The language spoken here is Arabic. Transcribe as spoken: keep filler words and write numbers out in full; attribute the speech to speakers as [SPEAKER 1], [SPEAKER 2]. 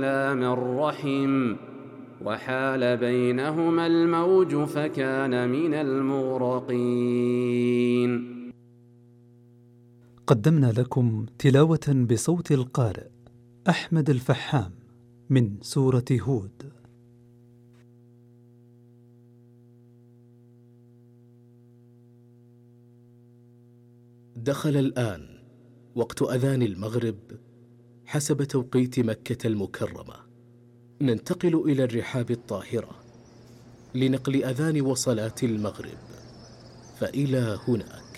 [SPEAKER 1] من رحم وحال بينهما الموج فكان من المغرقين.
[SPEAKER 2] قدمنا لكم تلاوة بصوت القارئ أحمد الفحام من سورة هود.
[SPEAKER 3] دخل الآن وقت أذان المغرب حسب توقيت مكة المكرمة. ننتقل إلى الرحاب الطاهرة لنقل أذان وصلاة المغرب، فإلى هناك.